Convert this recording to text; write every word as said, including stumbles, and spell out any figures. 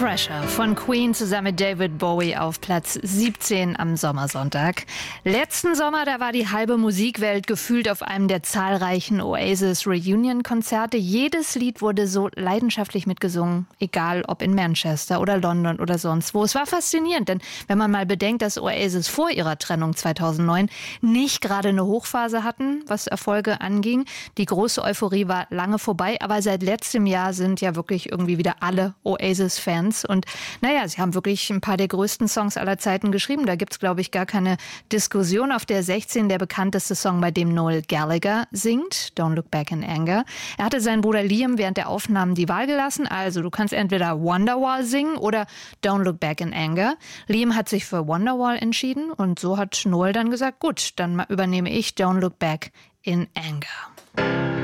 Pressure von Queen zusammen mit David Bowie auf Platz siebzehn am Sommersonntag. Letzten Sommer, da war die halbe Musikwelt gefühlt auf einem der zahlreichen Oasis-Reunion-Konzerte. Jedes Lied wurde so leidenschaftlich mitgesungen, egal ob in Manchester oder London oder sonst wo. Es war faszinierend, denn wenn man mal bedenkt, dass Oasis vor ihrer Trennung zweitausendneun nicht gerade eine Hochphase hatten, was Erfolge anging. Die große Euphorie war lange vorbei, aber seit letztem Jahr sind ja wirklich irgendwie wieder alle Oasis-Fans. Und naja, sie haben wirklich ein paar der größten Songs aller Zeiten geschrieben. Da gibt's, glaube ich, gar keine Diskussion. Auf der sechzehn der bekannteste Song, bei dem Noel Gallagher singt, Don't Look Back in Anger. Er hatte seinen Bruder Liam während der Aufnahmen die Wahl gelassen. Also du kannst entweder Wonderwall singen oder Don't Look Back in Anger. Liam hat sich für Wonderwall entschieden und so hat Noel dann gesagt, gut, dann übernehme ich Don't Look Back in Anger.